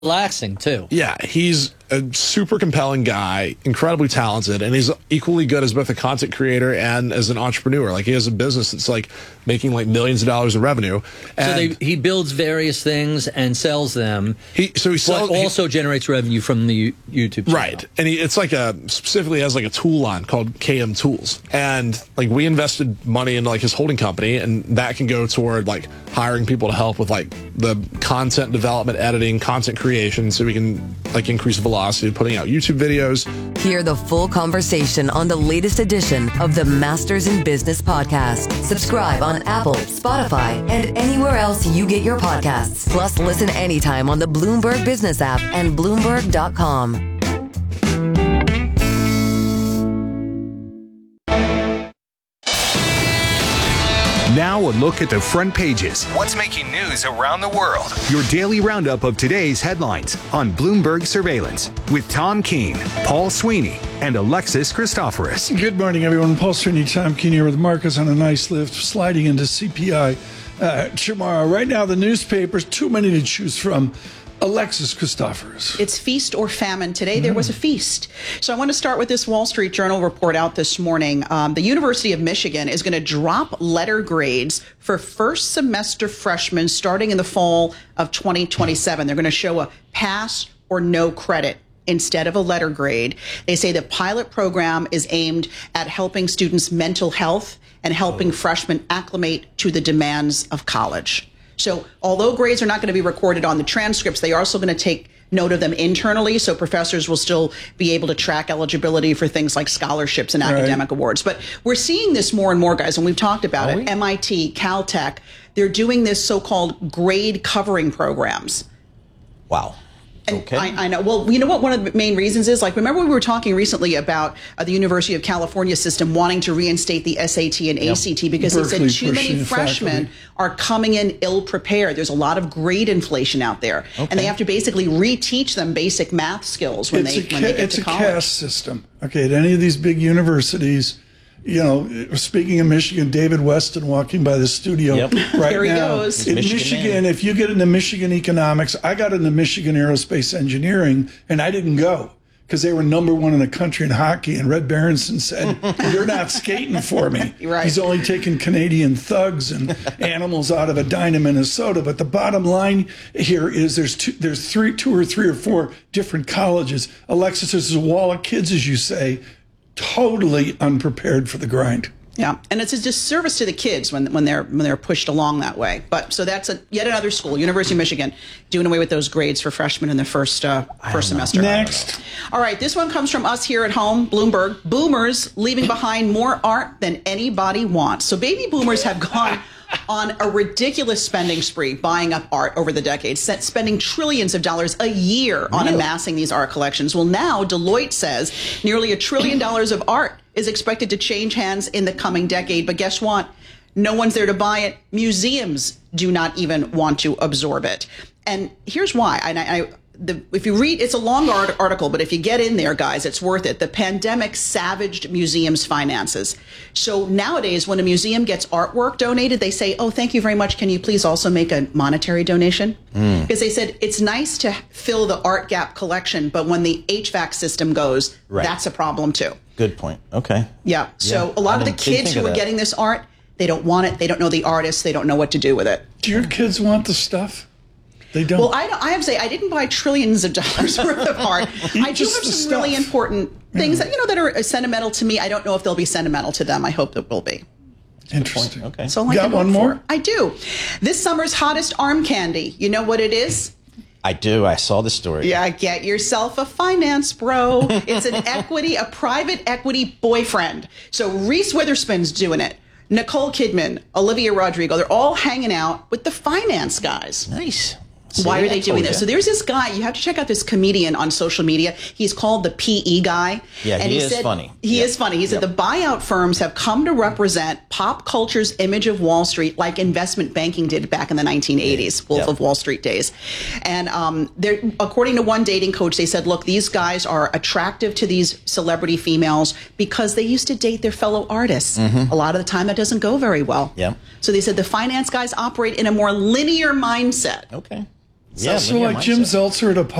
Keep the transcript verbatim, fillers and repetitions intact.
relaxing too. Yeah, he's a super compelling guy, incredibly talented, and he's equally good as both a content creator and as an entrepreneur. Like, he has a business that's like making like millions of dollars in revenue. And so they, he builds various things and sells them. He so he sells, but also he, generates revenue from the YouTube channel. Right, and he, it's like a specifically has like a tool line called K M Tools, and like we invested money into like his holding company, and that can go toward like hiring people to help with like the content development, editing, content creation, so we can like increase velocity of putting out YouTube videos. Hear the full conversation on the latest edition of the Masters in Business podcast. Subscribe on Apple, Spotify, and anywhere else you get your podcasts. Plus, listen anytime on the Bloomberg Business app and Bloomberg dot com. Now a look at the front pages. What's making news around the world? Your daily roundup of today's headlines on Bloomberg Surveillance with Tom Keene, Paul Sweeney, and Alexis Christoforous. Good morning, everyone. Paul Sweeney, Tom Keene here with Marcus on a nice lift, sliding into C P I uh, tomorrow. Right now, the newspapers, too many to choose from. Alexis Christoforous. It's feast or famine. Today there was a feast. So I want to start with this Wall Street Journal report out this morning. Um, the University of Michigan is going to drop letter grades for first semester freshmen starting in the fall of twenty twenty-seven. They're going to show a pass or no credit instead of a letter grade. They say the pilot program is aimed at helping students' mental health and helping freshmen acclimate to the demands of college. So although grades are not going to be recorded on the transcripts, they are also going to take note of them internally. So professors will still be able to track eligibility for things like scholarships and academic right. awards. But we're seeing this more and more, guys, and we've talked about are it. We? M I T, Caltech, they're doing this so-called grade covering programs. Wow. Okay. I, I know. Well, you know what one of the main reasons is? Like, remember we were talking recently about uh, the University of California system wanting to reinstate the S A T and yep. A C T because Berkeley they said too many freshmen faculty. are coming in ill-prepared. There's a lot of grade inflation out there. Okay. And they have to basically reteach them basic math skills when, it's they, a, when they get it's to a college. caste system. Okay, at any of these big universities, you know, speaking of Michigan, David Weston walking by the studio yep. right Here he now. goes. In Michigan Michigan, man. if you get into Michigan economics, I got into Michigan aerospace engineering, and I didn't go because they were number one in the country in hockey. And Red Berenson said, "You're not skating for me." Right. He's only taking Canadian thugs and animals out of Edina, Minnesota. But the bottom line here is there's two, there's three, two or three or four different colleges. Alexis, there's a wall of kids, as you say, totally unprepared for the grind. Yeah, and it's a disservice to the kids when when they're when they're pushed along that way. But so that's a, yet another school, University of Michigan, doing away with those grades for freshmen in the first uh, first semester. Next. All right, this one comes from us here at home, Bloomberg. Boomers leaving behind more art than anybody wants. So baby boomers have gone on a ridiculous spending spree, buying up art over the decades, spending trillions of dollars a year on Really? amassing these art collections. Well, now Deloitte says nearly a trillion dollars of art is expected to change hands in the coming decade. But guess what? No one's there to buy it. Museums do not even want to absorb it. And here's why. And I, I The, if you read, it's a long art, article, but if you get in there, guys, it's worth it. The pandemic savaged museums' finances. So nowadays, when a museum gets artwork donated, they say, oh, thank you very much. Can you please also make a monetary donation? Mm. Because they said it's nice to fill the art gap collection, but when the H V A C system goes, right. that's a problem too. Good point. Okay. Yeah. So Yeah, a lot I of the didn't- didn't kids think who of are that. getting this art, they don't want it. They don't know the artists. They don't know what to do with it. Do your kids want the stuff? They don't. Well, I, don't- I have to say, I didn't buy trillions of dollars worth of art. I do Just have the some really stuff. important things Yeah. that, you know, that are sentimental to me. I don't know if they'll be sentimental to them. I hope it will be. Interesting. Okay. So like Got I hope one more? for. I do. This summer's hottest arm candy. You know what it is? I do. I saw the story. Yeah, get yourself a finance bro. It's an equity, a private equity boyfriend. So Reese Witherspoon's doing it. Nicole Kidman, Olivia Rodrigo, they're all hanging out with the finance guys. Nice. Why See, are they I doing told this? ya. So there's this guy. You have to check out this comedian on social media. He's called the P E guy. Yeah, and he he is said, funny. He Yep. is funny. He said Yep. the buyout firms have come to represent pop culture's image of Wall Street, like investment banking did back in the nineteen eighties, Wolf Yep. of Wall Street days. And um, they're, according to one dating coach, they said, look, these guys are attractive to these celebrity females because they used to date their fellow artists. Mm-hmm. A lot of the time, that doesn't go very well. Yep. So they said the finance guys operate in a more linear mindset. Okay. Yeah, So linear like Jim mindset. Zeltzer at a